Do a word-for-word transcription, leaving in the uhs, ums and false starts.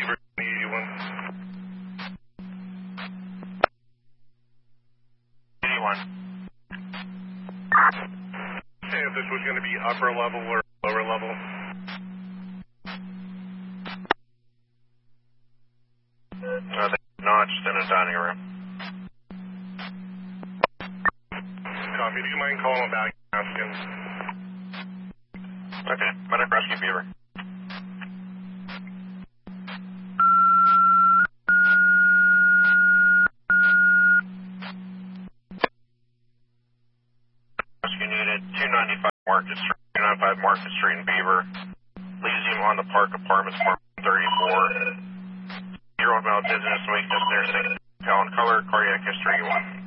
Beaver, eighty-one. eighty-one. Say if this was going to be upper level or lower level. Uh, not just in a dining room. Copy. Do you mind calling him back and asking? Okay, Medic Rescue Beaver. Rescue needed two ninety-five Market Street, two ninety-five Market Street in Beaver. Lysium on the Park Apartments, Apartment thirty-four. Zero amount business weakness, nursing, talent color, cardiac history one.